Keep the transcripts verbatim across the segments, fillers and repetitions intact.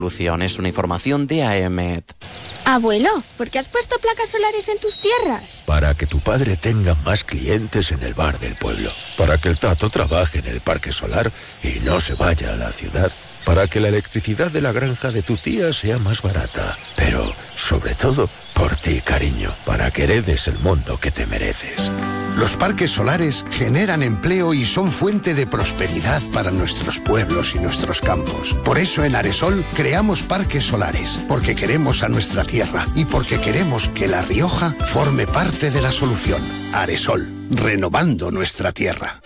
Es una información de AEMET. Abuelo, ¿por qué has puesto placas solares en tus tierras? Para que tu padre tenga más clientes en el bar del pueblo. Para que el Tato trabaje en el parque solar y no se vaya a la ciudad. Para que la electricidad de la granja de tu tía sea más barata. Pero, sobre todo, por ti, cariño. Para que heredes el mundo que te mereces. Los parques solares generan empleo y son fuente de prosperidad para nuestros pueblos y nuestros campos. Por eso en Aresol creamos parques solares, porque queremos a nuestra tierra y porque queremos que La Rioja forme parte de la solución. Aresol, renovando nuestra tierra.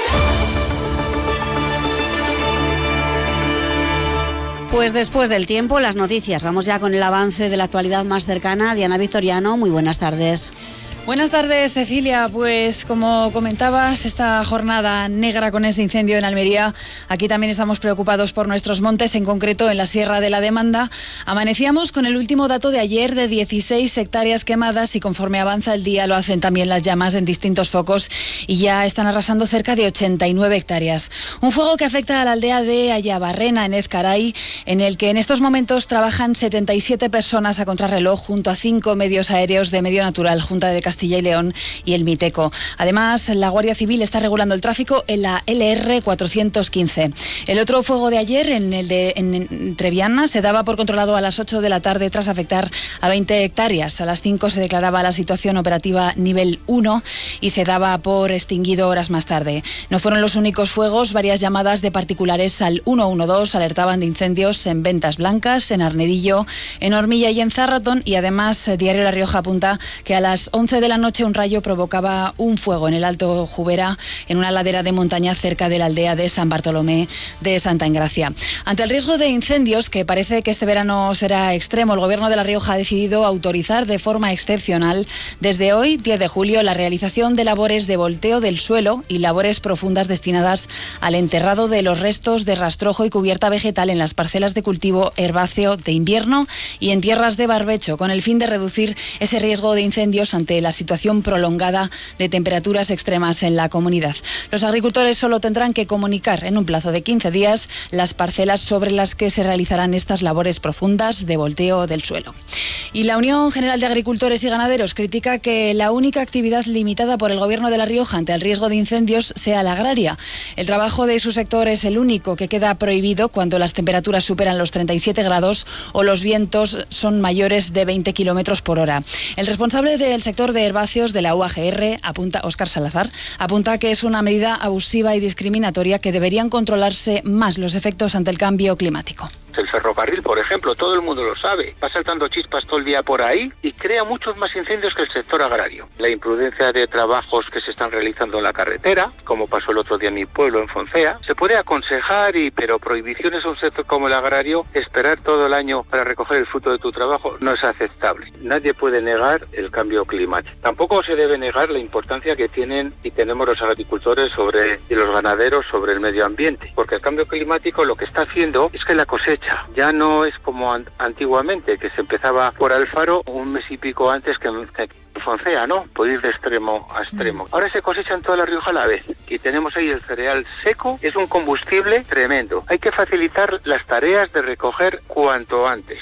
Pues después del tiempo, las noticias. Vamos ya con el avance de la actualidad más cercana. Diana Victoriano, muy buenas tardes. Buenas tardes, Cecilia. Pues como comentabas, esta jornada negra con ese incendio en Almería, aquí también estamos preocupados por nuestros montes, en concreto en la Sierra de la Demanda. Amanecíamos con el último dato de ayer de dieciséis hectáreas quemadas y conforme avanza el día lo hacen también las llamas en distintos focos y ya están arrasando cerca de ochenta y nueve hectáreas. Un fuego que afecta a la aldea de Ayabarrena, en Ezcaray, en el que en estos momentos trabajan setenta y siete personas a contrarreloj junto a cinco medios aéreos de Medio Natural, Junta de Castilla y León y el Miteco. Además, la Guardia Civil está regulando el tráfico en la L R cuatrocientos quince. El otro fuego de ayer, en el de en Treviana, se daba por controlado a las ocho de la tarde tras afectar a veinte hectáreas. A las cinco se declaraba la situación operativa nivel uno y se daba por extinguido horas más tarde. No fueron los únicos fuegos. Varias llamadas de particulares al uno uno dos alertaban de incendios en Ventas Blancas, en Arnedillo, en Hormilla y en Zarratón, y además Diario La Rioja apunta que a las once de la noche un rayo provocaba un fuego en el Alto Jubera, en una ladera de montaña cerca de la aldea de San Bartolomé de Santa Engracia. Ante el riesgo de incendios, que parece que este verano será extremo, el Gobierno de La Rioja ha decidido autorizar de forma excepcional desde hoy, diez de julio, la realización de labores de volteo del suelo y labores profundas destinadas al enterrado de los restos de rastrojo y cubierta vegetal en las parcelas de cultivo herbáceo de invierno y en tierras de barbecho, con el fin de reducir ese riesgo de incendios ante la situación prolongada de temperaturas extremas en la comunidad. Los agricultores solo tendrán que comunicar en un plazo de quince días las parcelas sobre las que se realizarán estas labores profundas de volteo del suelo. Y la Unión General de Agricultores y Ganaderos critica que la única actividad limitada por el Gobierno de La Rioja ante el riesgo de incendios sea la agraria. El trabajo de su sector es el único que queda prohibido cuando las temperaturas superan los treinta y siete grados o los vientos son mayores de veinte kilómetros por hora. El responsable del sector de herbáceos de la U A G R, apunta Óscar Salazar, apunta que es una medida abusiva y discriminatoria que deberían controlarse más los efectos ante el cambio climático. El ferrocarril, por ejemplo, todo el mundo lo sabe, va saltando chispas todo el día por ahí y crea muchos más incendios que el sector agrario. La imprudencia de trabajos que se están realizando en la carretera, como pasó el otro día en mi pueblo, en Foncea, se puede aconsejar, y pero prohibiciones a un sector como el agrario, esperar todo el año para recoger el fruto de tu trabajo, no es aceptable. Nadie puede negar el cambio climático. Tampoco se debe negar la importancia que tienen y tenemos los agricultores sobre y los ganaderos sobre el medio ambiente, porque el cambio climático lo que está haciendo es que la cosecha ya no es como an- antiguamente, que se empezaba por Alfaro un mes y pico antes que en Foncea, ¿no? Puede ir de extremo a extremo. Ahora se cosecha en toda La Rioja a la vez y tenemos ahí el cereal seco. Es un combustible tremendo. Hay que facilitar las tareas de recoger cuanto antes.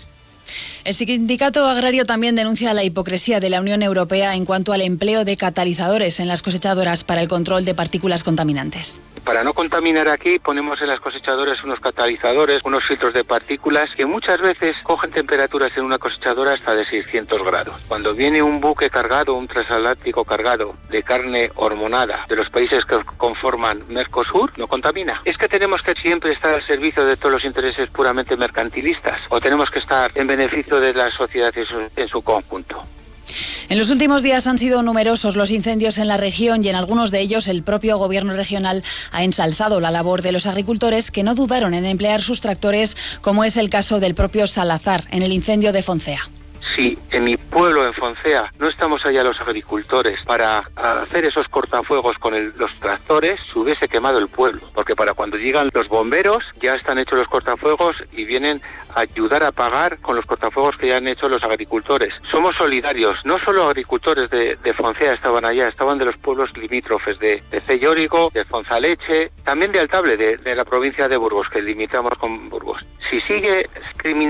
El sindicato agrario también denuncia la hipocresía de la Unión Europea en cuanto al empleo de catalizadores en las cosechadoras para el control de partículas contaminantes. Para no contaminar aquí, ponemos en las cosechadoras unos catalizadores, unos filtros de partículas que muchas veces cogen temperaturas en una cosechadora hasta de seiscientos grados. Cuando viene un buque cargado, un transatlántico cargado de carne hormonada de los países que conforman Mercosur, no contamina. Es que tenemos que siempre estar al servicio de todos los intereses puramente mercantilistas, o tenemos que estar en beneficio de la sociedad en su, en su conjunto. En los últimos días han sido numerosos los incendios en la región y en algunos de ellos el propio gobierno regional ha ensalzado la labor de los agricultores que no dudaron en emplear sus tractores, como es el caso del propio Salazar en el incendio de Foncea. Si en mi pueblo, en Foncea, no estamos allá los agricultores para hacer esos cortafuegos con el, los tractores, se hubiese quemado el pueblo. Porque para cuando llegan los bomberos, ya están hechos los cortafuegos y vienen a ayudar a apagar con los cortafuegos que ya han hecho los agricultores. Somos solidarios, no solo agricultores de, de Foncea estaban allá, estaban de los pueblos limítrofes de, de Cellórico, de Fonzaleche, también de Altable, de, de la provincia de Burgos, que limitamos con Burgos. Si sigue criminalizando